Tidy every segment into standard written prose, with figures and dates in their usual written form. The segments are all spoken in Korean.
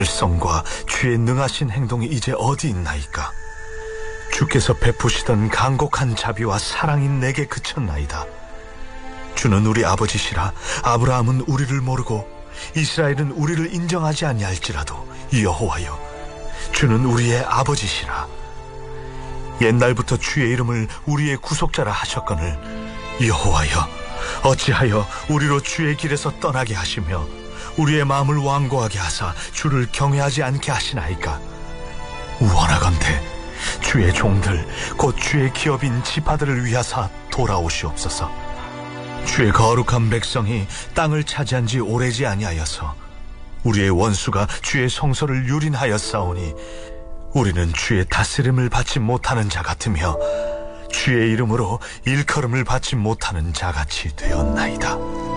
성과 주의 능하신 행동이 이제 어디 있나이까? 주께서 베푸시던 간곡한 자비와 사랑이 내게 그쳤나이다. 주는 우리 아버지시라. 아브라함은 우리를 모르고 이스라엘은 우리를 인정하지 아니할지라도 여호와여, 주는 우리의 아버지시라. 옛날부터 주의 이름을 우리의 구속자라 하셨거늘 여호와여, 어찌하여 우리로 주의 길에서 떠나게 하시며 우리의 마음을 완고하게 하사 주를 경외하지 않게 하시나이까? 원하건대 주의 종들 곧 주의 기업인 지파들을 위하사 돌아오시옵소서. 주의 거룩한 백성이 땅을 차지한 지 오래지 아니하여서 우리의 원수가 주의 성소를 유린하였사오니 우리는 주의 다스림을 받지 못하는 자 같으며 주의 이름으로 일컬음을 받지 못하는 자같이 되었나이다.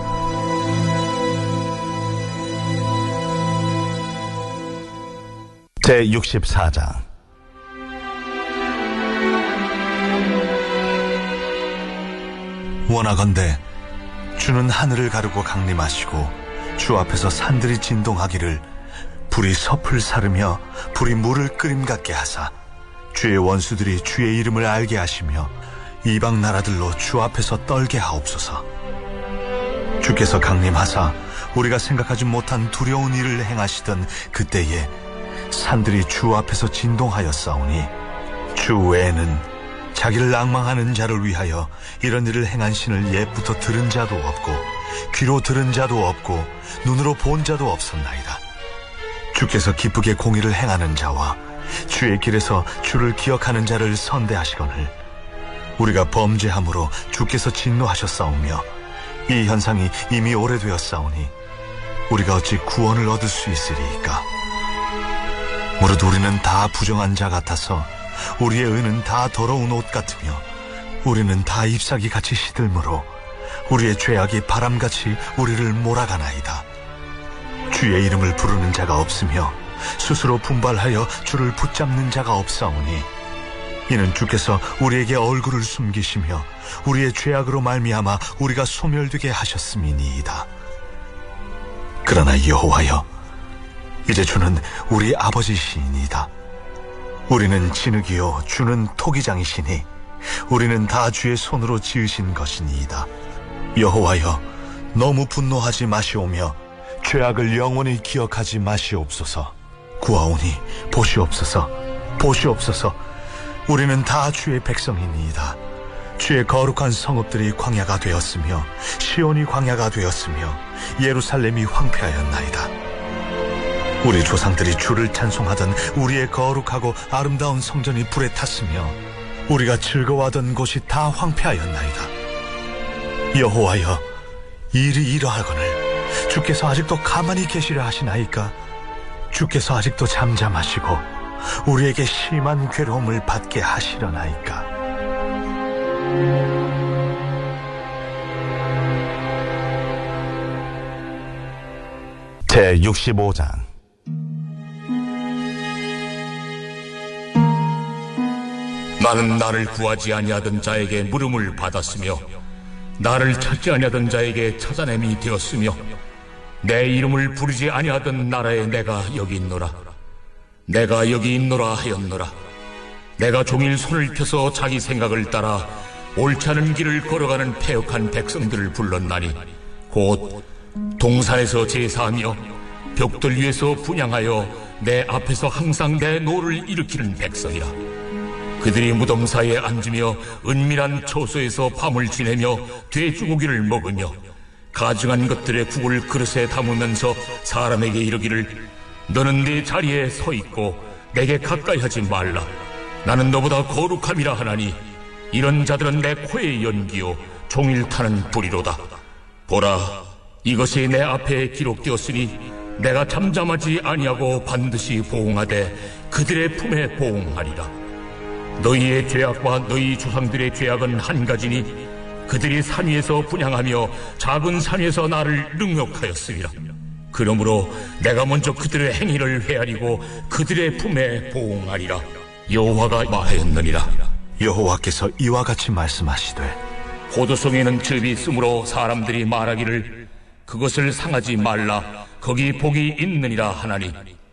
제64장. 원하건대 주는 하늘을 가르고 강림하시고 주 앞에서 산들이 진동하기를 불이 섭을 사르며 불이 물을 끓임 같게 하사 주의 원수들이 주의 이름을 알게 하시며 이방 나라들로 주 앞에서 떨게 하옵소서. 주께서 강림하사 우리가 생각하지 못한 두려운 일을 행하시던 그때에 산들이 주 앞에서 진동하였사오니 주 외에는 자기를 낭망하는 자를 위하여 이런 일을 행한 신을 옛부터 들은 자도 없고 귀로 들은 자도 없고 눈으로 본 자도 없었나이다. 주께서 기쁘게 공의를 행하는 자와 주의 길에서 주를 기억하는 자를 선대하시거늘 우리가 범죄함으로 주께서 진노하셨사오며 이 현상이 이미 오래되었사오니 우리가 어찌 구원을 얻을 수 있으리이까? 무릇 우리는 다 부정한 자 같아서 우리의 의는 다 더러운 옷 같으며 우리는 다 잎사귀 같이 시들므로 우리의 죄악이 바람같이 우리를 몰아가나이다. 주의 이름을 부르는 자가 없으며 스스로 분발하여 주를 붙잡는 자가 없사오니 이는 주께서 우리에게 얼굴을 숨기시며 우리의 죄악으로 말미암아 우리가 소멸되게 하셨음이니이다. 그러나 여호와여, 이제 주는 우리 아버지시니이다. 우리는 진흙이요 주는 토기장이시니 우리는 다 주의 손으로 지으신 것이니이다. 여호와여, 너무 분노하지 마시오며 죄악을 영원히 기억하지 마시옵소서. 구하오니 보시옵소서, 보시옵소서. 우리는 다 주의 백성이니이다. 주의 거룩한 성읍들이 광야가 되었으며 시온이 광야가 되었으며 예루살렘이 황폐하였나이다. 우리 조상들이 주를 찬송하던 우리의 거룩하고 아름다운 성전이 불에 탔으며 우리가 즐거워하던 곳이 다 황폐하였나이다. 여호와여, 일이 이러하거늘 주께서 아직도 가만히 계시려 하시나이까? 주께서 아직도 잠잠하시고 우리에게 심한 괴로움을 받게 하시려나이까? 제65장. 나는 나를 구하지 아니하던 자에게 물음을 받았으며 나를 찾지 아니하던 자에게 찾아냄이 되었으며 내 이름을 부르지 아니하던 나라에 내가 여기 있노라. 내가 여기 있노라 하였노라. 내가 종일 손을 펴서 자기 생각을 따라 옳지 않은 길을 걸어가는 패역한 백성들을 불렀나니 곧 동산에서 제사하며 벽돌 위에서 분향하여 내 앞에서 항상 내 노를 일으키는 백성이라. 그들이 무덤 사이에 앉으며 은밀한 처소에서 밤을 지내며 돼지고기를 먹으며 가증한 것들의 국을 그릇에 담으면서 사람에게 이르기를 너는 네 자리에 서 있고 내게 가까이 하지 말라. 나는 너보다 거룩함이라 하나니 이런 자들은 내 코의 연기요 종일 타는 불이로다. 보라, 이것이 내 앞에 기록되었으니 내가 잠잠하지 아니하고 반드시 보응하되 그들의 품에 보응하리라. 너희의 죄악과 너희 조상들의 죄악은 한 가지니 그들이 산 위에서 분향하며 작은 산 위에서 나를 능욕하였으리라. 그러므로 내가 먼저 그들의 행위를 헤아리고 그들의 품에 보응하리라. 여호와가 말하였느니라. 여호와께서 이와 같이 말씀하시되 포도송에는 즙이 있으므로 사람들이 말하기를 그것을 상하지 말라. 거기 복이 있느니라 하나니